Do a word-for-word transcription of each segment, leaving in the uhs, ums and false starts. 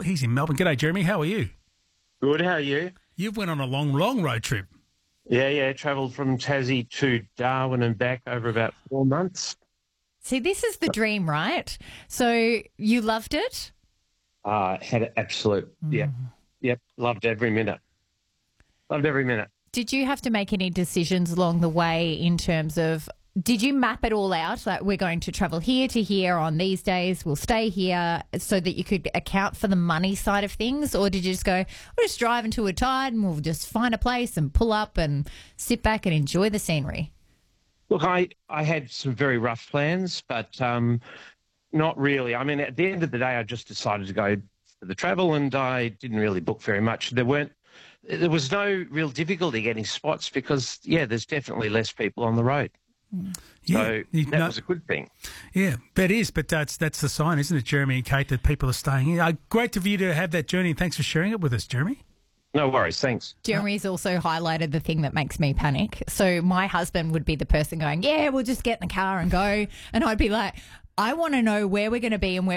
He's in Melbourne. G'day, Jeremy. How are you? Good, how are you? You've went on a long, long road trip. Yeah, yeah, travelled from Tassie to Darwin and back over about four months. See, this is the dream, right? So you loved it? Uh, had an absolute, Mm. yeah, yep, loved every minute. Loved every minute. Did you have to make any decisions along the way in terms of, did you map it all out? Like, we're going to travel here to here on these days, we'll stay here, so that you could account for the money side of things? Or did you just go, we'll just drive until we're tired and we'll just find a place and pull up and sit back and enjoy the scenery? Look, I, I had some very rough plans, but um, not really. I mean, at the end of the day, I just decided to go for the travel, and I didn't really book very much. There weren't, there was no real difficulty getting spots because, yeah, there's definitely less people on the road. Yeah, So you that know- was a good thing. Yeah, that is, but that's that's the sign, isn't it, Jeremy and Kate, that people are staying here. Uh, great of you to have that journey, and thanks for sharing it with us, Jeremy. No worries, thanks. Jeremy's also highlighted the thing that makes me panic. So my husband would be the person going, yeah, we'll just get in the car and go. And I'd be like, I want to know where we're going to be and where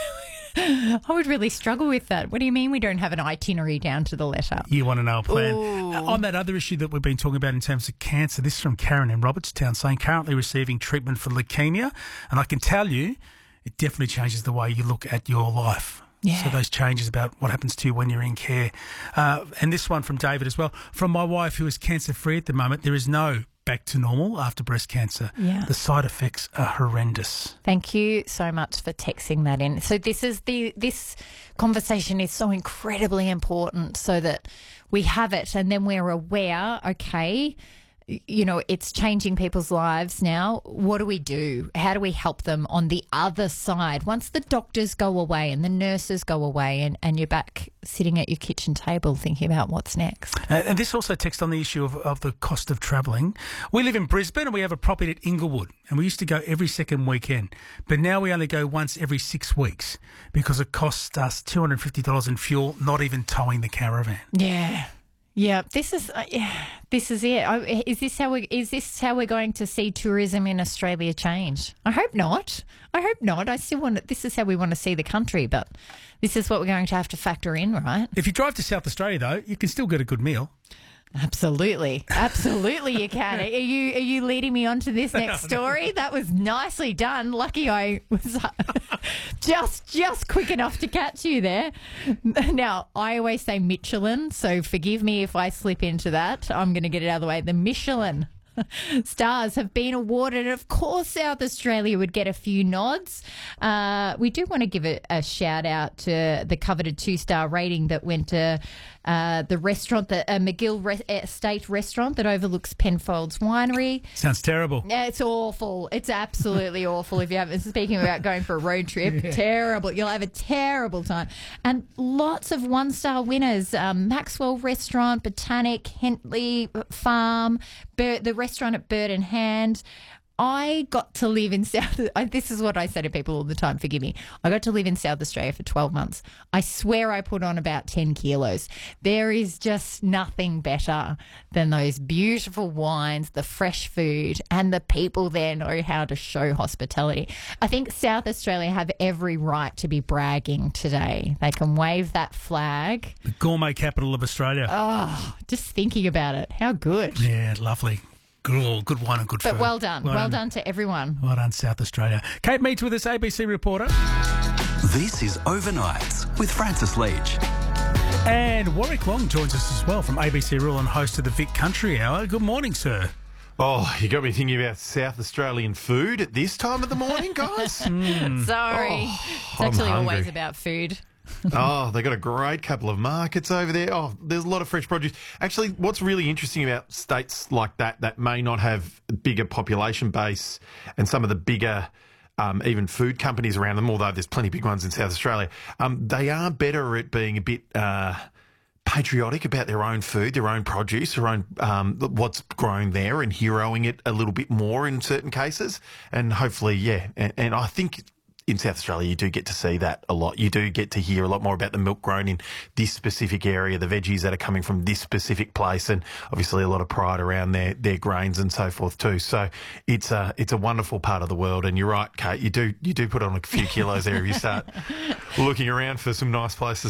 I would really struggle with that. What do you mean we don't have an itinerary down to the letter? You want to know a plan. Ooh. Uh, on that other issue that we've been talking about in terms of cancer, this is from Karen in Robertstown saying currently receiving treatment for leukemia. And I can tell you, it definitely changes the way you look at your life. Yeah. So those changes about what happens to you when you're in care. Uh, and this one from David as well. From my wife, who is cancer-free at the moment, there is no back to normal after breast cancer. Yeah. The side effects are horrendous. Thank you so much for texting that in. So this is the this conversation is so incredibly important so that we have it and then we're aware, okay, you know, it's changing people's lives now. What do we do? How do we help them on the other side? Once the doctors go away and the nurses go away and, and you're back sitting at your kitchen table thinking about what's next. Uh, and this also texts on the issue of, of the cost of travelling. We live in Brisbane and we have a property at Inglewood, and we used to go every second weekend. But now we only go once every six weeks because it costs us two hundred fifty dollars in fuel, not even towing the caravan. Yeah. Yeah, this is uh, yeah, this is it. I, is this how we is this how we're going to see tourism in Australia change? I hope not. I hope not. I still want it. This is how we want to see the country, but this is what we're going to have to factor in, right? If you drive to South Australia, though, you can still get a good meal. Absolutely, absolutely, you can. Are you are you leading me on to this next story? That was nicely done. Lucky I was just just quick enough to catch you there. Now I always say Michelin, so forgive me if I slip into that. I'm going to get it out of the way. The Michelin stars have been awarded. Of course, South Australia would get a few nods. Uh, we do want to give a, a shout out to the coveted two-star rating that went to uh, the restaurant, the uh, McGill Re- Estate restaurant that overlooks Penfolds Winery. Sounds terrible. Yeah, it's awful. It's absolutely awful. If you haven't, speaking about going for a road trip, yeah. Terrible. You'll have a terrible time. And lots of one-star winners: um, Maxwell Restaurant, Botanic, Hentley Farm, Bir- the restaurant at Bird and Hand. I got to live in South. This is what I say to people all the time. Forgive me. I got to live in South Australia for twelve months. I swear I put on about ten kilos. There is just nothing better than those beautiful wines, the fresh food, and the people there know how to show hospitality. I think South Australia have every right to be bragging today. They can wave that flag. The gourmet capital of Australia. Oh, just thinking about it. How good. Yeah, lovely. Good, good wine and good but food. well done. Well, well done. done to everyone. Well done, South Australia. Kate Meets with us, A B C reporter. This is Overnights with Francis Leach. And Warwick Long joins us as well from A B C Rural and host of the Vic Country Hour. Good morning, sir. Oh, you got me thinking about South Australian food at this time of the morning, guys? mm. Sorry. Oh, it's I'm actually hungry. always about food. Oh, they got a great couple of markets over there. Oh, there's a lot of fresh produce. Actually, what's really interesting about states like that that may not have a bigger population base and some of the bigger um, even food companies around them, although there's plenty of big ones in South Australia, um, they are better at being a bit uh, patriotic about their own food, their own produce, their own um, what's grown there, and heroing it a little bit more in certain cases. And hopefully, yeah, and, and I think in South Australia, you do get to see that a lot. You do get to hear a lot more about the milk grown in this specific area, the veggies that are coming from this specific place, and obviously a lot of pride around their, their grains and so forth too. So it's a it's a wonderful part of the world. And you're right, Kate, you do you do put on a few kilos there if you start looking around for some nice places